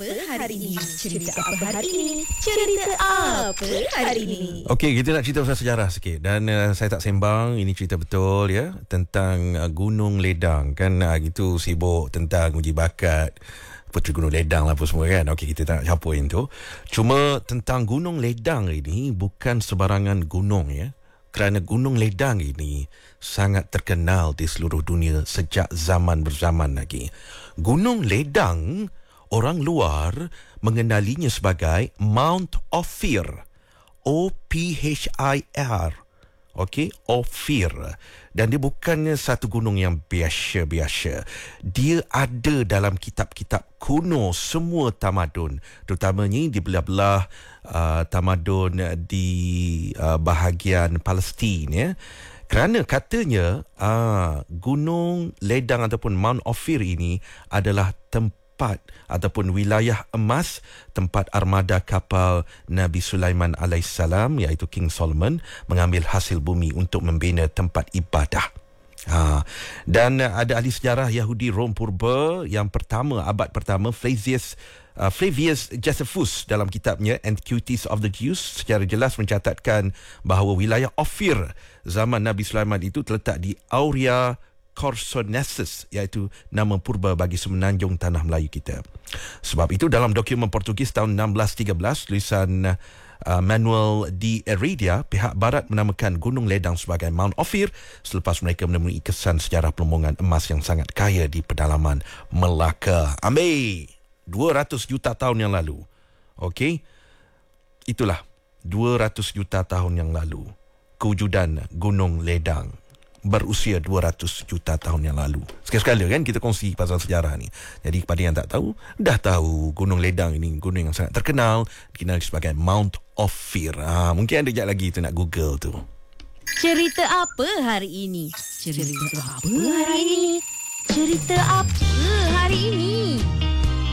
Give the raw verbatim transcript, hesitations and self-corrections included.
apa hari ini? Cerita apa hari ini? Cerita apa hari ini? Okey, kita nak cerita pasal sejarah sikit. Dan uh, saya tak sembang, ini cerita betul ya, tentang uh, Gunung Ledang. Kan uh, gitu sibuk tentang uji bakat Puteri Gunung Ledang lah apa semua kan. Okey, kita tak nak campurin tu. Cuma tentang Gunung Ledang ini bukan sebarangan gunung ya. Kerana Gunung Ledang ini sangat terkenal di seluruh dunia sejak zaman berzaman lagi. Gunung Ledang, orang luar mengenalinya sebagai Mount Ophir. O P H I R. Okey, Ophir. Dan dia bukannya satu gunung yang biasa-biasa. Dia ada dalam kitab-kitab kuno semua tamadun, terutamanya di belah-belah uh, tamadun di uh, bahagian Palestin ya. Kerana katanya uh, Gunung Ledang ataupun Mount Ophir ini adalah tempat ataupun wilayah emas, tempat armada kapal Nabi Sulaiman alaihissalam, iaitu King Solomon, mengambil hasil bumi untuk membina tempat ibadah. Ha. Dan ada ahli sejarah Yahudi Rom Purba yang pertama, abad pertama, Flavius uh, Flavius Josephus dalam kitabnya Antiquities of the Jews secara jelas mencatatkan bahawa wilayah Ophir zaman Nabi Sulaiman itu terletak di Aurea Corsonesus, iaitu nama purba bagi semenanjung tanah Melayu kita. Sebab itu dalam dokumen Portugis tahun enam belas tiga belas, tulisan uh, Manuel de Heredia, pihak barat menamakan Gunung Ledang sebagai Mount Ophir selepas mereka menemui kesan sejarah permohonan emas yang sangat kaya di pedalaman Melaka. Ambil dua ratus juta tahun yang lalu. Okey, itulah dua ratus juta tahun yang lalu kewujudan Gunung Ledang, berusia dua ratus juta tahun yang lalu. Sekali-sekala kan kita kongsi pasal sejarah ni. Jadi kepada yang tak tahu, dah tahu Gunung Ledang ini gunung yang sangat terkenal, dikenal sebagai Mount Ophir. Ha, mungkin ada sekejap lagi tu nak Google tu. Cerita apa hari ini? Cerita apa hari ini? Cerita apa hari ini?